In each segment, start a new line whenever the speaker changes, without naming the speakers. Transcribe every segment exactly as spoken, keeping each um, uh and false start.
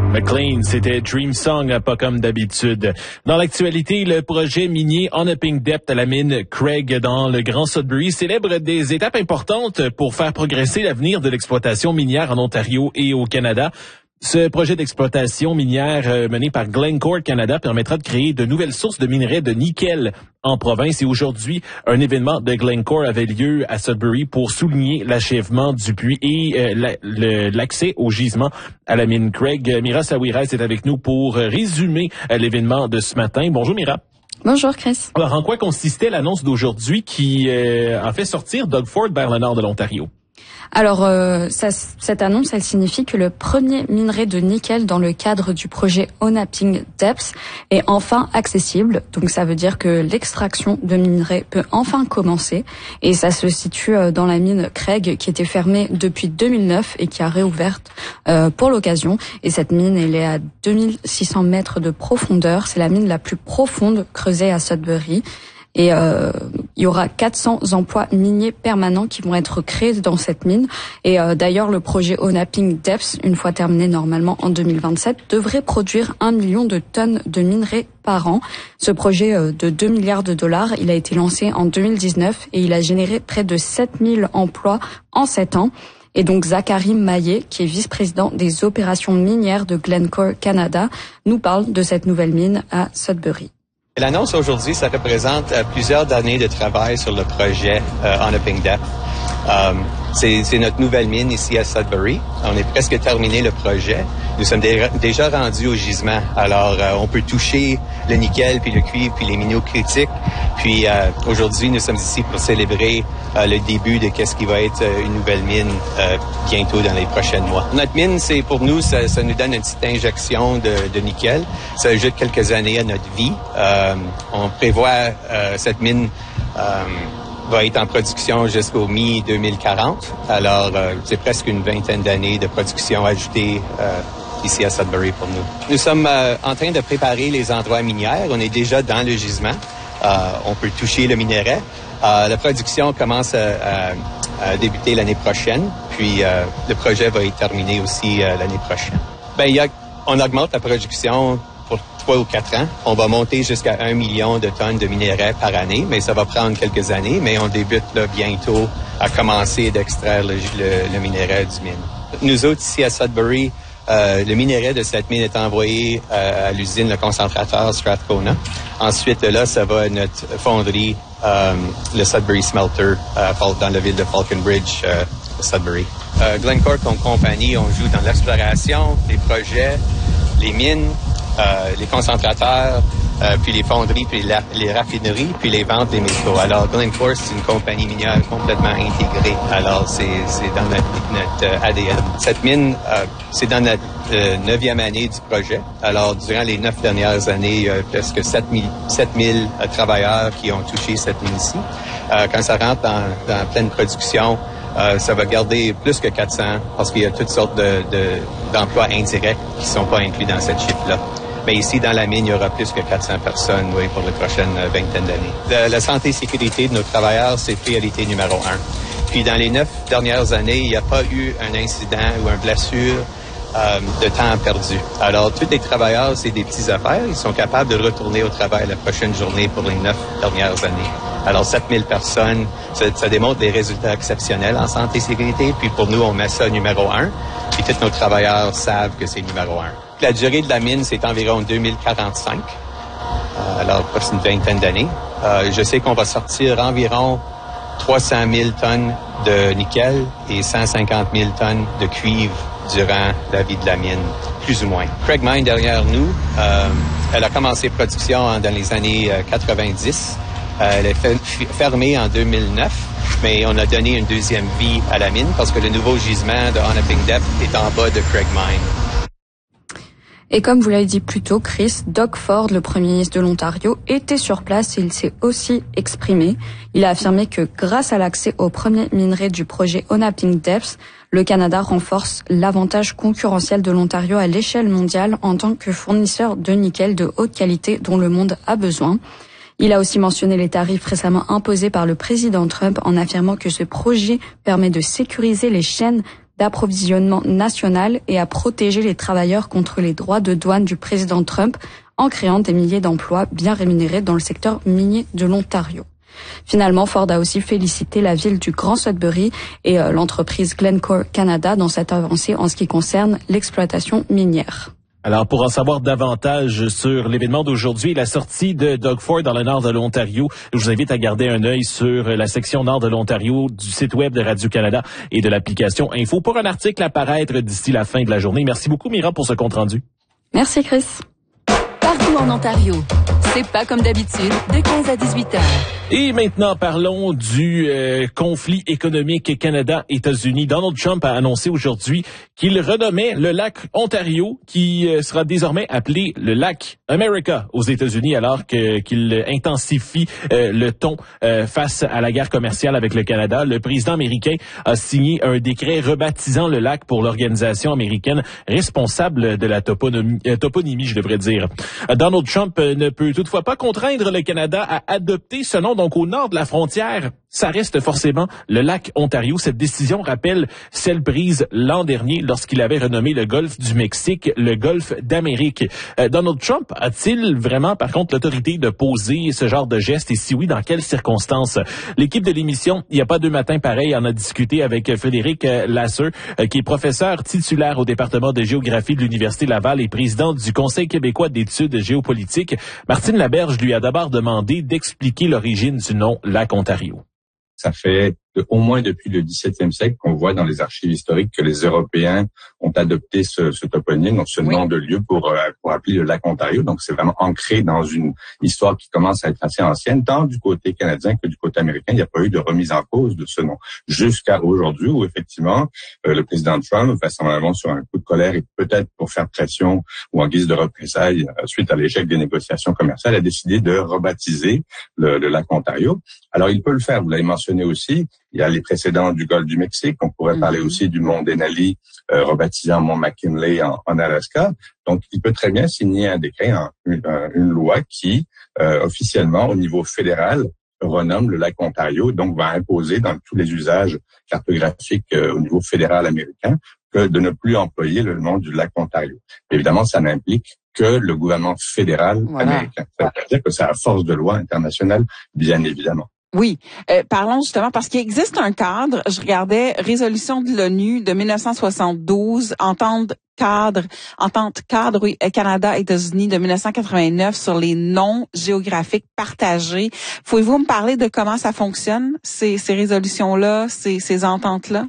McLean, c'était Dream Song, pas comme d'habitude. Dans l'actualité, le projet minier Onaping Depth à la mine Craig dans le Grand Sudbury célèbre des étapes importantes pour faire progresser l'avenir de l'exploitation minière en Ontario et au Canada. Ce projet d'exploitation minière euh, mené par Glencore Canada permettra de créer de nouvelles sources de minerais de nickel en province. Et aujourd'hui, un événement de Glencore avait lieu à Sudbury pour souligner l'achèvement du puits et euh, la, le, l'accès au gisement à la mine Craig. Mira Sawiras est avec nous pour résumer euh, l'événement de ce matin. Bonjour Mira.
Bonjour Chris.
Alors, en quoi consistait l'annonce d'aujourd'hui qui euh, a fait sortir Doug Ford vers le nord de l'Ontario?
Alors, euh, ça, cette annonce, elle signifie que le premier minerai de nickel dans le cadre du projet Onaping Depth est enfin accessible. Donc, ça veut dire que l'extraction de minerais peut enfin commencer. Et ça se situe dans la mine Craig, qui était fermée depuis deux mille neuf et qui a réouvert euh, pour l'occasion. Et cette mine, elle est à deux mille six cents mètres de profondeur. C'est la mine la plus profonde creusée à Sudbury. Et euh, il y aura quatre cents emplois miniers permanents qui vont être créés dans cette mine. Et euh, d'ailleurs, le projet Onaping Depth, une fois terminé normalement en deux mille vingt-sept, devrait produire un million de tonnes de minerais par an. Ce projet euh, de deux milliards de dollars, il a été lancé en deux mille dix-neuf et il a généré près de sept mille emplois en sept ans. Et donc Zachary Maillet, qui est vice-président des opérations minières de Glencore Canada, nous parle de cette nouvelle mine à Sudbury.
L'annonce aujourd'hui, ça représente euh, plusieurs années de travail sur le projet euh, Onaping Depth. Euh, c'est, c'est notre nouvelle mine ici à Sudbury. On est presque terminé le projet. Nous sommes dé- déjà rendus au gisement. Alors, euh, on peut toucher le nickel, puis le cuivre, puis les minéraux critiques. Puis euh, aujourd'hui, nous sommes ici pour célébrer euh, le début de qu'est-ce qui va être euh, une nouvelle mine euh, bientôt dans les prochains mois. Notre mine, c'est pour nous, ça, ça nous donne une petite injection de, de nickel. Ça ajoute quelques années à notre vie. Euh, on prévoit euh, cette mine euh, va être en production jusqu'au mi deux mille quarante. Alors, euh, c'est presque une vingtaine d'années de production ajoutée euh, ici à Sudbury pour nous. Nous sommes euh, en train de préparer les endroits minières. On est déjà dans le gisement. Euh, on peut toucher le minerai. Euh, la production commence à, à, à débuter l'année prochaine. Puis, euh, le projet va être terminé aussi euh, l'année prochaine. Ben, il y a, on augmente la production pour trois ou quatre ans. On va monter jusqu'à un million de tonnes de minerais par année, mais ça va prendre quelques années. Mais on débute là bientôt à commencer d'extraire le, le, le minerai du mine. Nous autres, ici à Sudbury, euh, le minerai de cette mine est envoyé euh, à l'usine, le concentrateur Strathcona. Ensuite, là, ça va à notre fonderie, euh, le Sudbury Smelter, euh, dans la ville de Falconbridge, euh, Sudbury. Euh, Glencore, comme compagnie, on joue dans l'exploration, les projets, les mines, Euh, les concentrateurs, euh, puis les fonderies, puis la, les raffineries, puis les ventes des métaux. Alors, Glencore, c'est une compagnie minière complètement intégrée. Alors, c'est, c'est dans notre, notre euh, A D N. Cette mine, euh, c'est dans notre euh, neuvième année du projet. Alors, durant les neuf dernières années, il y a presque sept mille euh, travailleurs qui ont touché cette mine ici. Euh, quand ça rentre dans, dans pleine production, Euh, ça va garder plus que quatre cents parce qu'il y a toutes sortes de, de, d'emplois indirects qui ne sont pas inclus dans cette chiffre-là. Mais ici, dans la mine, il y aura plus que quatre cents personnes oui, pour les prochaines vingtaine d'années. La, la santé et sécurité de nos travailleurs, c'est priorité numéro un. Puis dans les neuf dernières années, il n'y a pas eu un incident ou une blessure euh, de temps perdu. Alors, tous les travailleurs, c'est des petites affaires. Ils sont capables de retourner au travail la prochaine journée pour les neuf dernières années. Alors, sept mille personnes, ça, ça démontre des résultats exceptionnels en santé et sécurité. Puis pour nous, on met ça numéro un. Puis tous nos travailleurs savent que c'est numéro un. La durée de la mine, c'est environ deux mille quarante-cinq. Euh, alors, presque une vingtaine d'années. Euh, je sais qu'on va sortir environ trois cent mille tonnes de nickel et cent cinquante mille tonnes de cuivre durant la vie de la mine, plus ou moins. Craig Mine, derrière nous, euh, elle a commencé production dans les années quatre-vingt-dix. Elle est fermée en deux mille neuf, mais on a donné une deuxième vie à la mine parce que le nouveau gisement de Onaping Depth est en bas de Craig Mine.
Et comme vous l'avez dit plus tôt, Chris, Doug Ford, le premier ministre de l'Ontario, était sur place et il s'est aussi exprimé. Il a affirmé que grâce à l'accès au premier minerai du projet Onaping Depth, le Canada renforce l'avantage concurrentiel de l'Ontario à l'échelle mondiale en tant que fournisseur de nickel de haute qualité dont le monde a besoin. Il a aussi mentionné les tarifs récemment imposés par le président Trump en affirmant que ce projet permet de sécuriser les chaînes d'approvisionnement national et à protéger les travailleurs contre les droits de douane du président Trump en créant des milliers d'emplois bien rémunérés dans le secteur minier de l'Ontario. Finalement, Ford a aussi félicité la ville du Grand Sudbury et euh, l'entreprise Glencore Canada dans cette avancée en ce qui concerne l'exploitation minière.
Alors, pour en savoir davantage sur l'événement d'aujourd'hui, la sortie de Doug Ford dans le nord de l'Ontario, je vous invite à garder un œil sur la section nord de l'Ontario du site web de Radio-Canada et de l'application Info pour un article à paraître d'ici la fin de la journée. Merci beaucoup, Mira, pour ce compte-rendu.
Merci, Chris.
Partout en Ontario, c'est pas comme d'habitude, de quinze à dix-huit heures.
Et maintenant, parlons du euh, conflit économique Canada-États-Unis. Donald Trump a annoncé aujourd'hui qu'il renommait le lac Ontario, qui euh, sera désormais appelé le lac America aux États-Unis, alors que, qu'il intensifie euh, le ton euh, face à la guerre commerciale avec le Canada. Le président américain a signé un décret rebaptisant le lac pour l'organisation américaine responsable de la toponymie, euh, toponymie, je devrais dire. Donald Trump ne peut toutefois pas contraindre le Canada à adopter ce nom. Donc, au nord de la frontière, ça reste forcément le lac Ontario. Cette décision rappelle celle prise l'an dernier lorsqu'il avait renommé le golfe du Mexique le golfe d'Amérique. Euh, Donald Trump a-t-il vraiment, par contre, l'autorité de poser ce genre de geste? Et si oui, dans quelles circonstances? L'équipe de l'émission, il n'y a pas deux matins pareils, en a discuté avec Frédéric Lasser, euh, qui est professeur titulaire au département de géographie de l'Université Laval et président du Conseil québécois d'études géopolitiques. Martine Laberge lui a d'abord demandé d'expliquer l'origine du nom lac Ontario.
Ça fait au moins depuis le dix-septième siècle qu'on voit dans les archives historiques que les Européens ont adopté ce, ce toponyme, donc ce oui. nom de lieu pour, pour appeler le lac Ontario. Donc c'est vraiment ancré dans une histoire qui commence à être assez ancienne, tant du côté canadien que du côté américain. Il n'y a pas eu de remise en cause de ce nom jusqu'à aujourd'hui où effectivement euh, le président Trump, vraisemblablement sur un coup de colère et peut-être pour faire pression ou en guise de représailles euh, suite à l'échec des négociations commerciales, a décidé de rebaptiser le, le lac Ontario. Alors il peut le faire, vous l'avez mentionné aussi. Il y a les précédents du golfe du Mexique. On pourrait mm-hmm. parler aussi du mont Denali, euh, rebaptisé en mont McKinley en, en Alaska. Donc, il peut très bien signer un décret, un, une, une loi qui, euh, officiellement, au niveau fédéral, renomme le lac Ontario, donc va imposer dans tous les usages cartographiques euh, au niveau fédéral américain que de ne plus employer le nom du lac Ontario. Évidemment, ça n'implique que le gouvernement fédéral voilà. américain. Ça veut dire que c'est à force de loi internationale, bien évidemment.
Oui, euh, parlons justement parce qu'il existe un cadre. Je regardais résolution de l'ONU de dix-neuf cent soixante-douze, entente cadre, entente cadre oui, Canada-États-Unis de dix-neuf cent quatre-vingt-neuf sur les noms géographiques partagés. Pouvez-vous me parler de comment ça fonctionne, ces, ces résolutions-là, ces, ces ententes-là?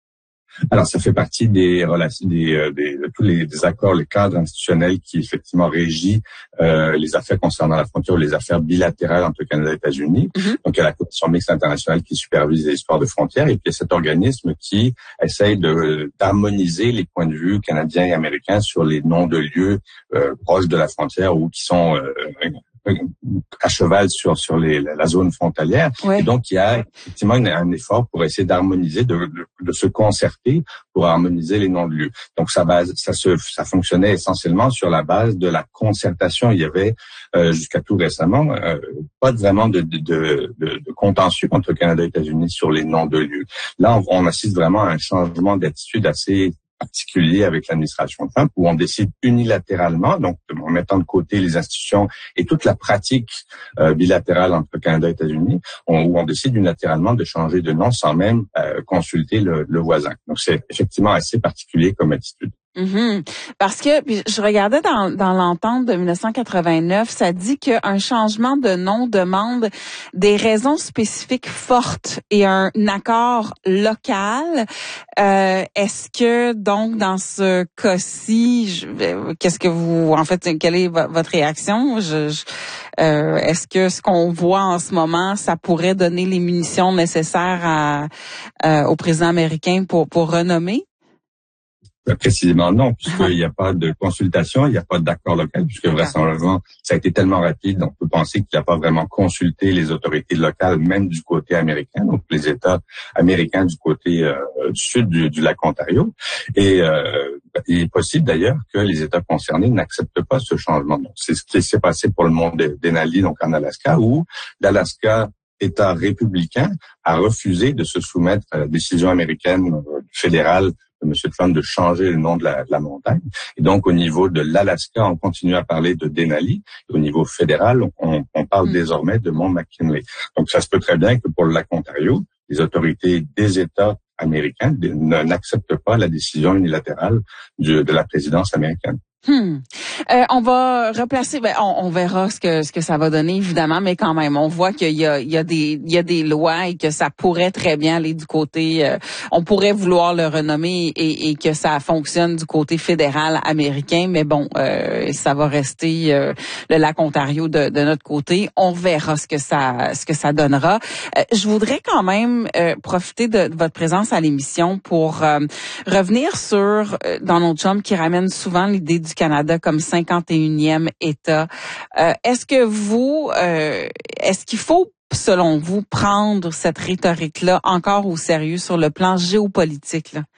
Alors, ça fait partie des relations, des, des, de tous les des accords, les cadres institutionnels qui effectivement régit euh, les affaires concernant la frontière ou les affaires bilatérales entre le Canada et les États-Unis. Mm-hmm. Donc, il y a la Commission mixte internationale qui supervise les histoires de frontières et puis il y a cet organisme qui essaye de d'harmoniser les points de vue canadiens et américains sur les noms de lieux euh, proches de la frontière ou qui sont euh, à cheval sur sur les, la zone frontalière. Ouais. Et donc, il y a effectivement une, un effort pour essayer d'harmoniser, de, de, de se concerter pour harmoniser les noms de lieux. Donc, ça base, ça se, ça fonctionnait essentiellement sur la base de la concertation. Il y avait euh, jusqu'à tout récemment euh, pas vraiment de, de, de, de contentieux entre le Canada et les États-Unis sur les noms de lieux. Là, on, on assiste vraiment à un changement d'attitude assez particulier avec l'administration Trump, où on décide unilatéralement, donc en mettant de côté les institutions et toute la pratique euh, bilatérale entre le Canada et les États-Unis, on, où on décide unilatéralement de changer de nom sans même euh, consulter le, le voisin. Donc c'est effectivement assez particulier comme attitude.
Mm-hmm. Parce que puis je regardais dans, dans l'entente de dix-neuf cent quatre-vingt-neuf, ça dit qu'un changement de nom demande des raisons spécifiques fortes et un accord local. Euh, est-ce que donc dans ce cas-ci, je, qu'est-ce que vous, en fait, quelle est votre réaction? Je, je, euh, est-ce que ce qu'on voit en ce moment, ça pourrait donner les munitions nécessaires à, euh, au président américain pour pour renommer?
Précisément non, puisqu'il n'y a pas de consultation, il n'y a pas d'accord local, puisque vraisemblablement, ça a été tellement rapide, on peut penser qu'il n'a pas vraiment consulté les autorités locales, même du côté américain, donc les États américains du côté euh, du sud du, du lac Ontario. Et euh, il est possible d'ailleurs que les États concernés n'acceptent pas ce changement. Donc, c'est ce qui s'est passé pour le mont Denali, donc en Alaska, où l'Alaska, État républicain, a refusé de se soumettre à la décision américaine fédérale de M. Trump de changer le nom de la, de la montagne. Et donc, au niveau de l'Alaska, on continue à parler de Denali. Et au niveau fédéral, on, on parle mmh. désormais de Mont McKinley. Donc, ça se peut très bien que pour le lac Ontario, les autorités des États américains n'acceptent pas la décision unilatérale de, de la présidence américaine.
Hmm. Euh, on va replacer, ben, on, on verra ce que ce que ça va donner évidemment, mais quand même, on voit qu'il y a il y a des il y a des lois et que ça pourrait très bien aller du côté, euh, on pourrait vouloir le renommer et, et que ça fonctionne du côté fédéral américain, mais bon, euh, ça va rester euh, le lac Ontario de, de notre côté. On verra ce que ça ce que ça donnera. Euh, je voudrais quand même euh, profiter de, de votre présence à l'émission pour euh, revenir sur euh, Donald Trump qui ramène souvent l'idée du Canada comme cinquante et unième État. Euh, est-ce que vous, euh, est-ce qu'il faut, selon vous, prendre cette rhétorique-là encore au sérieux sur le plan géopolitique, là?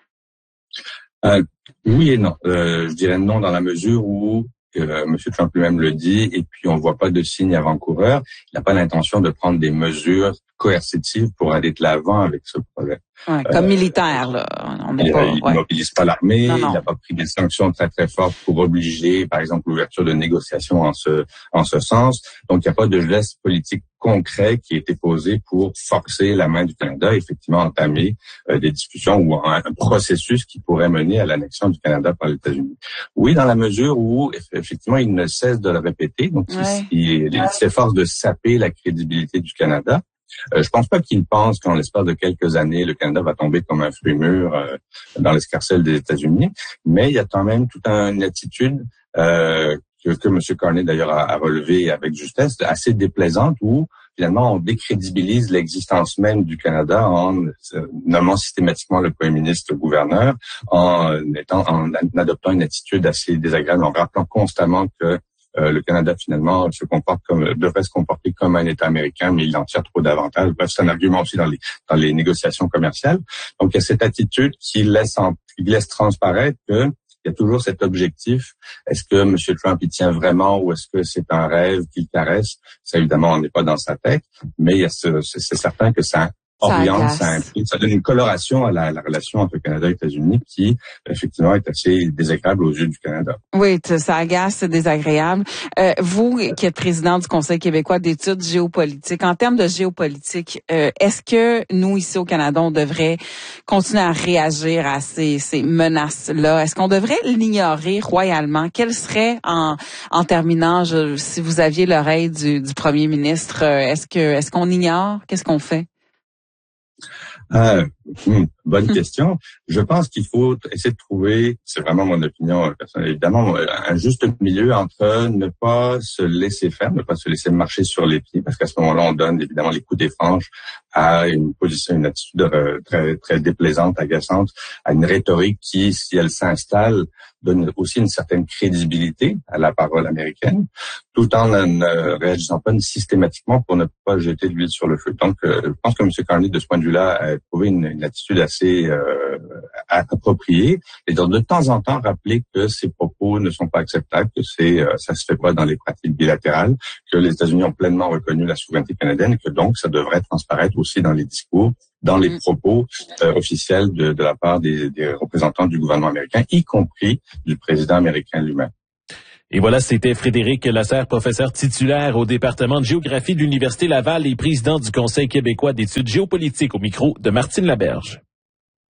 Euh, oui et non. Euh, je dirais non dans la mesure où euh, M. Trump lui-même le dit, et puis on voit pas de signe avant-coureur. Il n'a pas l'intention de prendre des mesures coercitives pour aller de l'avant avec ce projet.
Ouais, comme euh, militaire, là. On
il
pas,
ne
ouais.
mobilise pas l'armée, non, non. il n'a pas pris des sanctions très très fortes pour obliger, par exemple, l'ouverture de négociations en ce en ce sens. Donc, il n'y a pas de geste politique concret qui a été posé pour forcer la main du Canada, effectivement entamer euh, des discussions ou un, un processus qui pourrait mener à l'annexion du Canada par les États-Unis. Oui, dans la mesure où, effectivement, il ne cesse de le répéter, donc ouais. il, il, il s'efforce de saper la crédibilité du Canada. Euh, je pense pas qu'il pense qu'en l'espace de quelques années, le Canada va tomber comme un fruit mûr euh, dans l'escarcelle des États-Unis, mais il y a quand même toute une attitude euh, que, que M. Carney d'ailleurs a, a relevé avec justesse, assez déplaisante, où finalement on décrédibilise l'existence même du Canada en euh, nommant systématiquement le premier ministre gouverneur, en, étant, en adoptant une attitude assez désagréable, en rappelant constamment que Euh, le Canada, finalement, se comporte comme, devrait se comporter comme un État américain, mais il en tire trop d'avantages. Bref, c'est un argument aussi dans les, dans les négociations commerciales. Donc, il y a cette attitude qui laisse, en, qui laisse transparaître que il y a toujours cet objectif. Est-ce que M. Trump y tient vraiment ou est-ce que c'est un rêve qu'il caresse? Ça, évidemment, on n'est pas dans sa tête, mais il y a ce, c'est, c'est certain que ça oriente, ça, implique, ça donne une coloration à la, la relation entre Canada et États-Unis qui, effectivement, est assez désagréable aux yeux du Canada.
Oui, ça agace, c'est désagréable. Euh, vous, qui êtes président du Conseil québécois d'études géopolitiques, en termes de géopolitique, euh, est-ce que nous, ici au Canada, on devrait continuer à réagir à ces, ces menaces-là? Est-ce qu'on devrait l'ignorer royalement? Quel serait, en, en terminant, je, si vous aviez l'oreille du, du premier ministre, est-ce que est-ce qu'on ignore? Qu'est-ce qu'on fait?
Euh, hmm, bonne question. Je pense qu'il faut essayer de trouver, c'est vraiment mon opinion personnelle, évidemment, un juste milieu entre ne pas se laisser faire, ne pas se laisser marcher sur les pieds, parce qu'à ce moment-là, on donne évidemment les coups des franges à une position, une attitude euh, très très déplaisante, agaçante, à une rhétorique qui, si elle s'installe, donne aussi une certaine crédibilité à la parole américaine, tout en ne réagissant pas systématiquement pour ne pas jeter de l'huile sur le feu. Donc, euh, je pense que M. Carney, de ce point de vue-là, a trouvé une, une attitude assez euh, appropriée, et donc de temps en temps rappeler que ces propos ne sont pas acceptables, que c'est euh, ça se fait pas dans les pratiques bilatérales, que les États-Unis ont pleinement reconnu la souveraineté canadienne et que donc ça devrait transparaître aussi dans les discours, dans les propos euh, officiels de, de la part des, des représentants du gouvernement américain, y compris du président américain lui-même.
Et voilà, c'était Frédéric Lasserre, professeur titulaire au département de géographie de l'Université Laval et président du Conseil québécois d'études géopolitiques au micro de Martine Laberge.